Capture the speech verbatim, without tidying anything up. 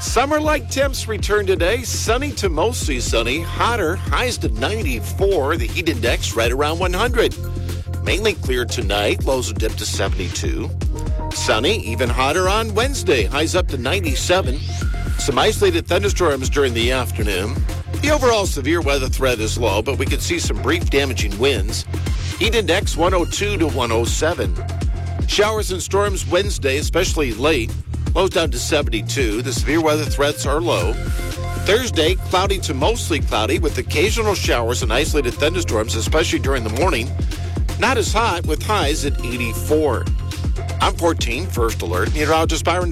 Summer-like temps return today. Sunny to mostly sunny. Hotter. Highs to ninety-four. The heat index right around one hundred. Mainly clear tonight. Lows will dip to seventy-two. Sunny. Even hotter on Wednesday. Highs up to ninety-seven. Some isolated thunderstorms during the afternoon. The overall severe weather threat is low, but we could see some brief damaging winds. Heat index one oh two to one oh seven. Showers and storms Wednesday, especially late. Lows down to seventy-two. The severe weather threats are low. Thursday, cloudy to mostly cloudy with occasional showers and isolated thunderstorms, especially during the morning. Not as hot with highs at eighty-four. I'm fourteen, First Alert. Meteorologist Byron